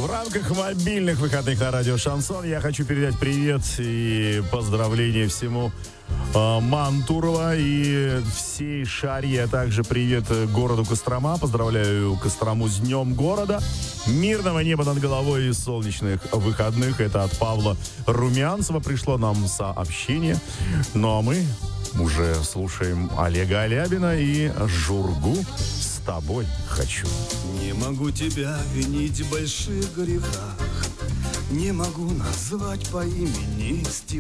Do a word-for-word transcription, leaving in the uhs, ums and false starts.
В рамках мобильных выходных на радио «Шансон» я хочу передать привет и поздравления всему э, Мантурово и всей Шарье, а также привет городу Кострома. Поздравляю Кострому с Днем города. Мирного неба над головой и солнечных выходных. Это от Павла Румянцева пришло нам сообщение. Ну а мы уже слушаем Олега Алябина и Жургу «С тобой хочу». Не могу тебя винить в больших грехах, не могу назвать по имени стих.